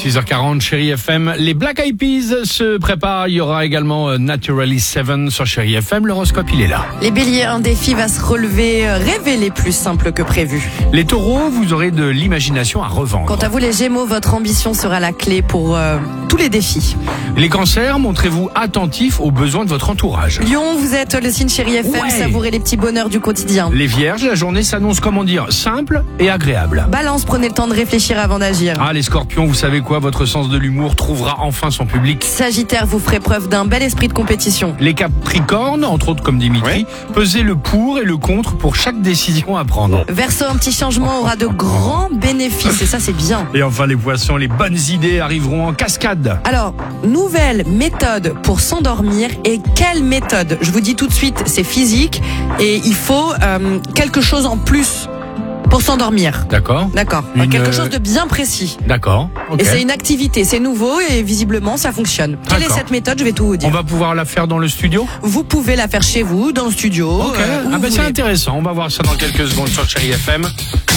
6h40, Chérie FM. Les Black Eyed Peas se préparent. Il y aura également Naturally 7 sur Chérie FM. L'horoscope, il est là. Les béliers, un défi va se relever. Révélez plus simple que prévu. Les taureaux, vous aurez de l'imagination à revendre. Quant à vous les gémeaux, votre ambition sera la clé pour tous les défis. Les cancers, montrez-vous attentifs aux besoins de votre entourage. Lion, vous êtes le signe Chérie FM, Ouais. savourez les petits bonheurs du quotidien. Les vierges, la journée s'annonce, simple et agréable. Balance, prenez le temps de réfléchir avant d'agir. Ah, les scorpions, vous savez quoi? Votre sens de l'humour trouvera enfin son public. Sagittaire, vous ferez preuve d'un bel esprit de compétition. Les capricornes, entre autres comme Dimitri, pesez le pour et le contre pour chaque décision à prendre. Verseau, un petit changement aura de grands bénéfices et ça c'est bien. Et enfin les poissons, les bonnes idées arriveront en cascade. Alors, nouvelle méthode pour s'endormir. Et quelle méthode? Je vous dis tout de suite, c'est physique et il faut quelque chose en plus pour s'endormir. D'accord. D'accord. Quelque chose de bien précis. D'accord. Ok. Et c'est une activité, c'est nouveau et visiblement ça fonctionne. Quelle est D'accord. cette méthode? Je vais tout vous dire. On va pouvoir la faire dans le studio. Vous pouvez la faire chez vous, dans le studio. Ok. où vous C'est voulez. intéressant. On va voir ça dans quelques secondes sur Chérie FM.